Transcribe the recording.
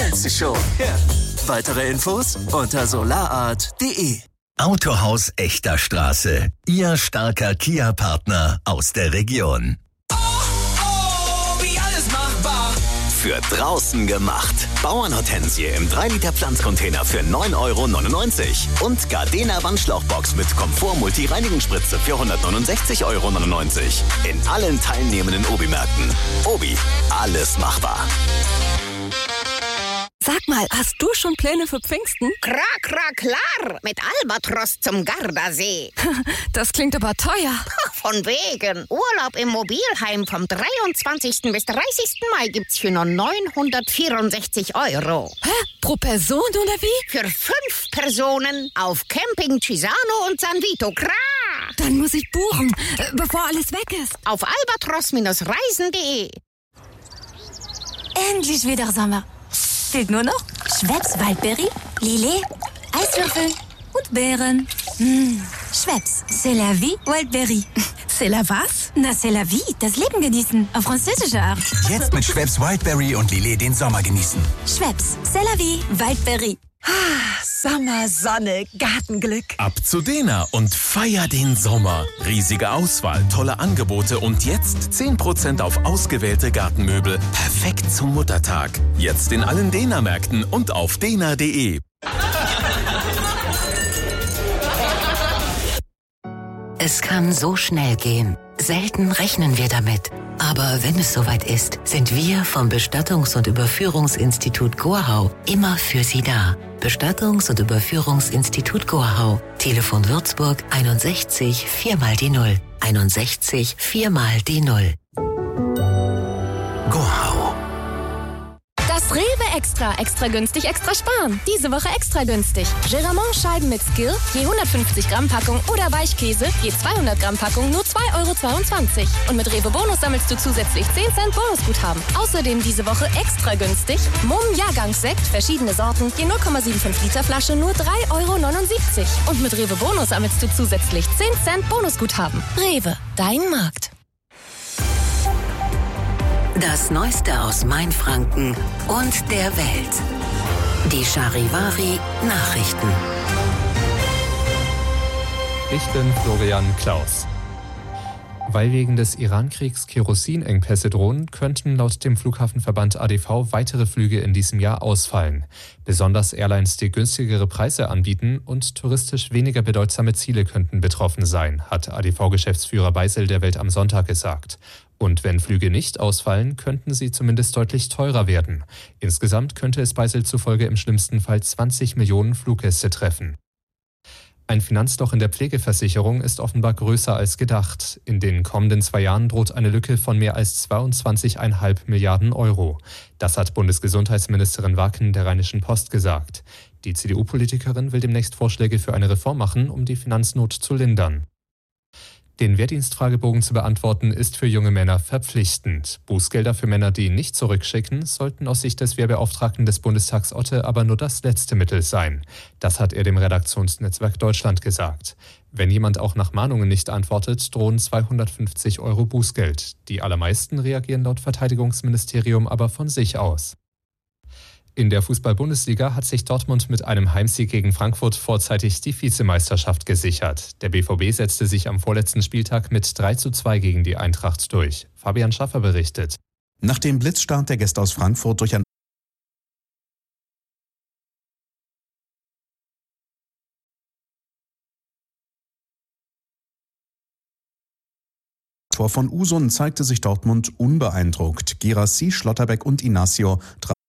kennst du schon. Ja. Weitere Infos unter solarart.de. Autohaus Echterstraße. Ihr starker Kia-Partner aus der Region. Wie alles machbar. Für draußen gemacht. Bauernhortensie im 3-Liter Pflanzcontainer für 9,99 € und Gardena Wandschlauchbox mit Komfort-Multi-Reinigungsspritze für 169,99 € in allen teilnehmenden Obi-Märkten. Obi, alles machbar. Sag mal, hast du schon Pläne für Pfingsten? Klar, mit Albatros zum Gardasee. Das klingt aber teuer. Von wegen. Urlaub im Mobilheim vom 23. bis 30. Mai gibt's für nur 964 €. Hä? Pro Person oder wie? Für 5 Personen auf Camping Cisano und San Vito. Dann muss ich buchen, bevor alles weg ist. Auf albatros-reisen.de. Endlich wieder Sommer. Fehlt nur noch Schweppes Waldbeere, Lillet, Eiswürfel und Beeren. Schweppes, c'est la vie, Waldbeere. C'est la was? Na, c'est la vie, das Leben genießen, auf französische Art. Jetzt mit Schweppes Wildberry und Lillet den Sommer genießen. Schweppes, c'est la vie, Waldbeere. Sommer, Sonne, Gartenglück. Ab zu Dena und feier den Sommer. Riesige Auswahl, tolle Angebote und jetzt 10% auf ausgewählte Gartenmöbel. Perfekt zum Muttertag. Jetzt in allen Dena-Märkten und auf dena.de. Es kann so schnell gehen. Selten rechnen wir damit. Aber wenn es soweit ist, sind wir vom Bestattungs- und Überführungsinstitut Gorhau immer für Sie da. Bestattungs- und Überführungsinstitut Gorhau. Telefon Würzburg 61 4 mal die 0. 61 4 mal die 0. Gorhau. Das Rewe Extra günstig, extra sparen. Diese Woche extra günstig. Geramont-Scheiben mit Skill, je 150 Gramm Packung oder Weichkäse, je 200 Gramm Packung, nur 2,22 €. Und mit Rewe Bonus sammelst du zusätzlich 10 Cent Bonusguthaben. Außerdem diese Woche extra günstig. Mumm Jahrgangssekt, verschiedene Sorten, je 0,75 Liter Flasche, nur 3,79 €. Und mit Rewe Bonus sammelst du zusätzlich 10 Cent Bonusguthaben. Rewe, dein Markt. Das Neueste aus Mainfranken und der Welt. Die Charivari Nachrichten. Ich bin Florian Klaus. Weil wegen des Iran-Kriegs Kerosinengpässe drohen, könnten laut dem Flughafenverband ADV weitere Flüge in diesem Jahr ausfallen. Besonders Airlines, die günstigere Preise anbieten und touristisch weniger bedeutsame Ziele könnten betroffen sein, hat ADV-Geschäftsführer Beisel der Welt am Sonntag gesagt. Und wenn Flüge nicht ausfallen, könnten sie zumindest deutlich teurer werden. Insgesamt könnte es Beisel zufolge im schlimmsten Fall 20 Millionen Fluggäste treffen. Ein Finanzloch in der Pflegeversicherung ist offenbar größer als gedacht. In den kommenden 2 Jahren droht eine Lücke von mehr als 22,5 Milliarden €. Das hat Bundesgesundheitsministerin Wacken der Rheinischen Post gesagt. Die CDU-Politikerin will demnächst Vorschläge für eine Reform machen, um die Finanznot zu lindern. Den Wehrdienstfragebogen zu beantworten, ist für junge Männer verpflichtend. Bußgelder für Männer, die nicht zurückschicken, sollten aus Sicht des Wehrbeauftragten des Bundestags Otte aber nur das letzte Mittel sein. Das hat er dem Redaktionsnetzwerk Deutschland gesagt. Wenn jemand auch nach Mahnungen nicht antwortet, drohen 250 € Bußgeld. Die allermeisten reagieren laut Verteidigungsministerium aber von sich aus. In der Fußball-Bundesliga hat sich Dortmund mit einem Heimsieg gegen Frankfurt vorzeitig die Vizemeisterschaft gesichert. Der BVB setzte sich am vorletzten Spieltag mit 3:2 gegen die Eintracht durch. Fabian Schaffer berichtet. Nach dem Blitzstart der Gäste aus Frankfurt durch ein Tor von Usun zeigte sich Dortmund unbeeindruckt. Girassi, Schlotterbeck und Inacio